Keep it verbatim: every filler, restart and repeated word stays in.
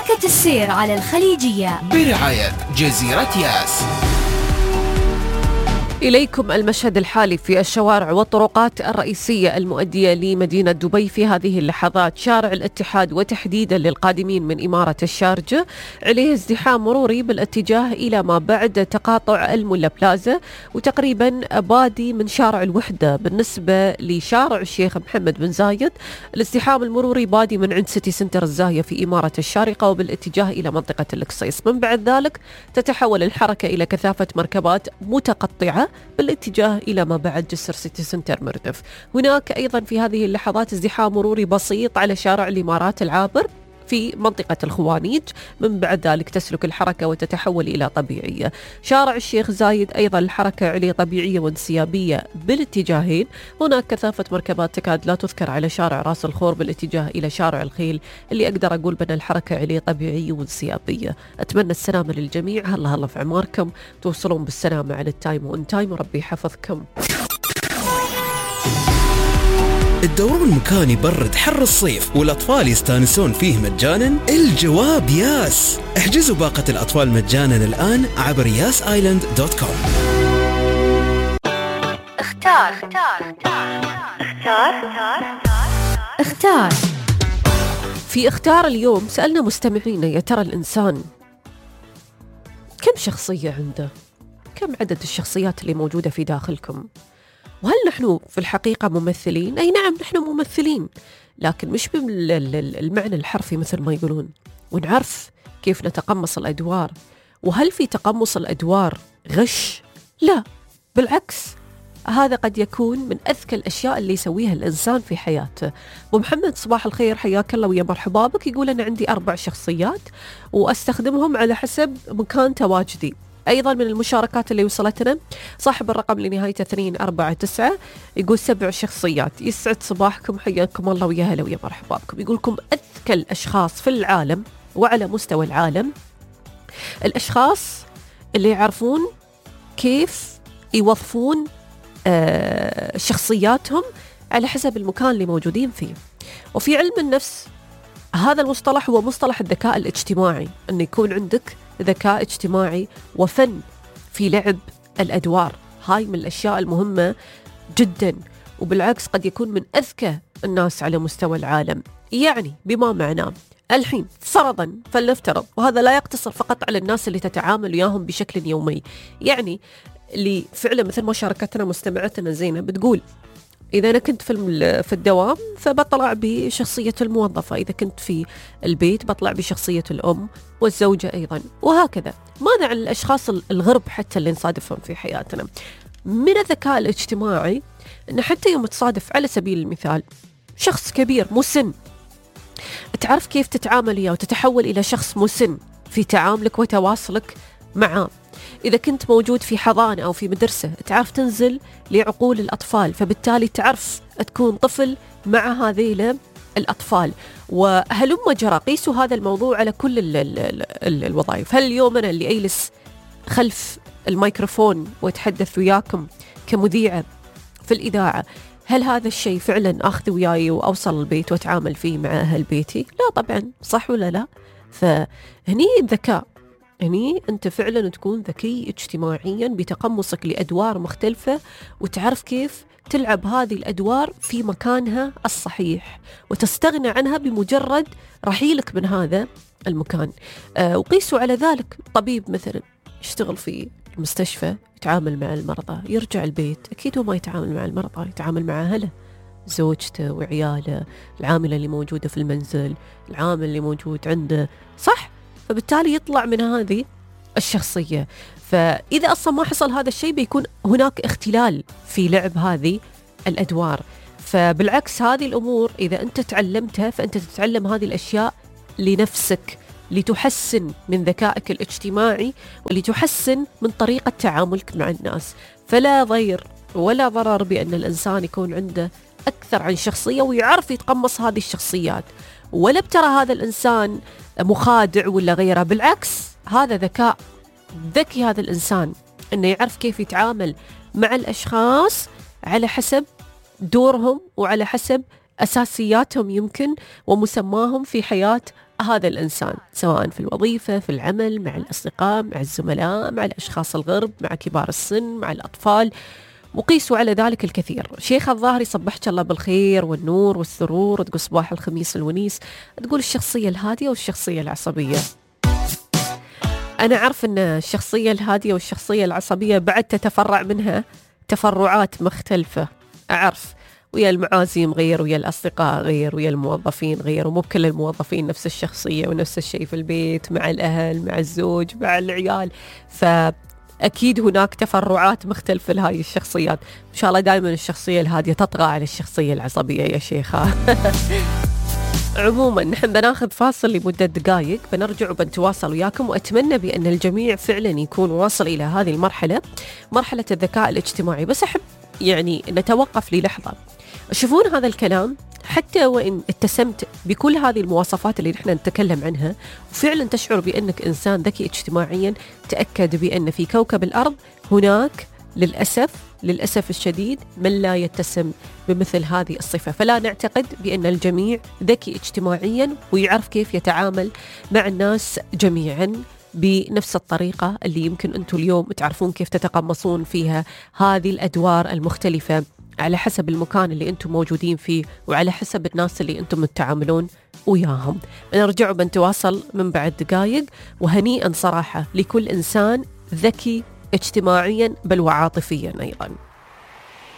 حركة السير على الخليجية برعاية جزيرة ياس. إليكم المشهد الحالي في الشوارع والطرقات الرئيسية المؤدية لمدينة دبي في هذه اللحظات. شارع الاتحاد وتحديدا للقادمين من إمارة الشارجة عليه ازدحام مروري بالاتجاه إلى ما بعد تقاطع الملا بلازا، وتقريبا بادي من شارع الوحدة. بالنسبة لشارع الشيخ محمد بن زايد الازدحام المروري بادي من عند سيتي سنتر الزاهية في إمارة الشارقة وبالاتجاه إلى منطقة القصيص. من بعد ذلك تتحول الحركة إلى كثافة مركبات متقطعة بالاتجاه إلى ما بعد جسر سيتي سنتر مردف. هناك أيضا في هذه اللحظات ازدحام مروري بسيط على شارع الإمارات العابر في منطقة الخوانيج. من بعد ذلك تسلك الحركة وتتحول إلى طبيعية. شارع الشيخ زايد أيضا الحركة عليه طبيعية وانسيابية بالاتجاهين. هناك كثافة مركبات تكاد لا تذكر على شارع راس الخور بالاتجاه إلى شارع الخيل، اللي أقدر أقول بأن الحركة عليه طبيعية وانسيابية. أتمنى السلامة للجميع، هلا هلا في عماركم، توصلون بالسلامة على التايم وان تايم، وربي يحفظكم. الدورون مكان يبرد حر الصيف والأطفال يستانسون فيه مجانا؟ الجواب ياس. احجزوا باقة الأطفال مجانا الآن عبر ياس آيلاند دوت كوم. اختار اختار اختار اختار في اختار اليوم سألنا مستمعينا: يا ترى الإنسان كم شخصية عنده؟ كم عدد الشخصيات اللي موجودة في داخلكم؟ وهل نحن في الحقيقة ممثلين؟ أي نعم نحن ممثلين، لكن مش بالمعنى الحرفي مثل ما يقولون. ونعرف كيف نتقمص الأدوار. وهل في تقمص الأدوار غش؟ لا، بالعكس، هذا قد يكون من أذكى الأشياء اللي يسويها الإنسان في حياته. أبو محمد صباح الخير، حياك الله ويا مرحبا بك. يقول أنا عندي أربع شخصيات وأستخدمهم على حسب مكان تواجدي. أيضا من المشاركات اللي وصلتنا صاحب الرقم لنهايته اثنين أربعة تسعة يقول سبع شخصيات. يسعد صباحكم، حياكم الله ويا هلا ويا مرحبا بكم. يقولكم أذكى الأشخاص في العالم وعلى مستوى العالم الأشخاص اللي يعرفون كيف يوظفون آه شخصياتهم على حسب المكان اللي موجودين فيه. وفي علم النفس هذا المصطلح هو مصطلح الذكاء الاجتماعي، أن يكون عندك ذكاء اجتماعي وفن في لعب الأدوار. هاي من الأشياء المهمة جدا، وبالعكس قد يكون من أذكى الناس على مستوى العالم. يعني بما معناه الحين فرضا فلنفترض، وهذا لا يقتصر فقط على الناس اللي تتعامل وياهم بشكل يومي، يعني اللي فعلا مثل ما شاركتنا مستمعتنا زينب بتقول إذا أنا كنت في في الدوام فبطلع بشخصية الموظفة، إذا كنت في البيت بطلع بشخصية الأم والزوجة أيضا، وهكذا. ماذا عن الأشخاص الغرب حتى اللي نصادفهم في حياتنا؟ من الذكاء الاجتماعي أن حتى يوم تصادف على سبيل المثال شخص كبير مسن، تعرف كيف تتعامل وياه وتتحول إلى شخص مسن في تعاملك وتواصلك معه. إذا كنت موجود في حضانة أو في مدرسة تعرف تنزل لعقول الأطفال، فبالتالي تعرف تكون طفل مع هذيل الأطفال. وهلم جرى قيسوا هذا الموضوع على كل ال ال ال الوظائف. هل اليوم أنا اللي أجلس خلف الميكروفون وأتحدث وياكم كمذيعة في الإذاعة، هل هذا الشيء فعلا أخذ وياي وأوصل البيت وأتعامل فيه مع أهل بيتي؟ لا طبعا، صح ولا لا؟ فهني الذكاء، يعني أنت فعلا تكون ذكي اجتماعيا بتقمصك لأدوار مختلفة، وتعرف كيف تلعب هذه الأدوار في مكانها الصحيح وتستغنى عنها بمجرد رحيلك من هذا المكان. آه وقيسوا على ذلك طبيب مثلا يشتغل في المستشفى يتعامل مع المرضى، يرجع البيت أكيد هو ما يتعامل مع المرضى، يتعامل مع أهله، زوجته وعياله، العاملة اللي موجودة في المنزل، العامل اللي موجود عنده، صح؟ فبالتالي يطلع من هذه الشخصية. فإذا أصلا ما حصل هذا الشيء بيكون هناك اختلال في لعب هذه الأدوار. فبالعكس هذه الأمور إذا أنت تعلمتها فأنت تتعلم هذه الأشياء لنفسك، لتحسن من ذكائك الاجتماعي ولتحسن من طريقة تعاملك مع الناس. فلا ضير ولا ضرر بأن الإنسان يكون عنده أكثر عن شخصية ويعرف يتقمص هذه الشخصيات، ولا بترى هذا الإنسان مخادع ولا غيره. بالعكس هذا ذكاء، ذكي هذا الإنسان أنه يعرف كيف يتعامل مع الأشخاص على حسب دورهم وعلى حسب أساسياتهم يمكن ومسماهم في حياة هذا الإنسان، سواء في الوظيفة، في العمل، مع الأصدقاء، مع الزملاء، مع الأشخاص الغرب، مع كبار السن، مع الأطفال، وقيسوا على ذلك الكثير. شيخ الظاهري صبحك الله بالخير والنور والسرور، تقول صباح الخميس الونيس، تقول الشخصية الهادية والشخصية العصبية. أنا أعرف أن الشخصية الهادية والشخصية العصبية بعد تتفرع منها تفرعات مختلفة، أعرف ويا المعازيم غير، ويا الأصدقاء غير، ويا الموظفين غير، ومو بكل الموظفين نفس الشخصية ونفس الشيء في البيت، مع الأهل، مع الزوج، مع العيال، فأكيد هناك تفرعات مختلفة لهذه الشخصيات. إن شاء الله دائما الشخصية الهادية تطغى على الشخصية العصبية يا شيخة. عموما نحن بناخذ فاصل لمدة دقائق، بنرجع وبنتواصل وياكم، وأتمنى بأن الجميع فعلا يكون واصل إلى هذه المرحلة، مرحلة الذكاء الاجتماعي. بس أحب يعني نتوقف للحظة، شوفون هذا الكلام، حتى وإن اتسمت بكل هذه المواصفات اللي نحن نتكلم عنها وفعلا تشعر بأنك إنسان ذكي اجتماعيا، تأكد بأن في كوكب الأرض هناك للأسف للأسف الشديد من لا يتسم بمثل هذه الصفة. فلا نعتقد بأن الجميع ذكي اجتماعيا ويعرف كيف يتعامل مع الناس جميعا بنفس الطريقة اللي يمكن أنتم اليوم تعرفون كيف تتقمصون فيها هذه الأدوار المختلفة على حسب المكان اللي أنتم موجودين فيه وعلى حسب الناس اللي أنتم تتعاملون وياهم. نرجع بنتواصل من بعد دقائق، وهنيئا صراحة لكل إنسان ذكي اجتماعيا بل وعاطفيا أيضا.